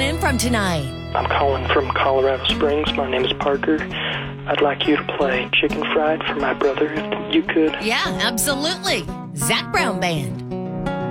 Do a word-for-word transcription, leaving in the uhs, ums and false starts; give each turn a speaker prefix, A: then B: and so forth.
A: in from tonight?
B: I'm calling from Colorado Springs. My name is Parker. I'd like you to play Chicken Fried for my brother, if you could.
A: Yeah, absolutely. Zac Brown Band.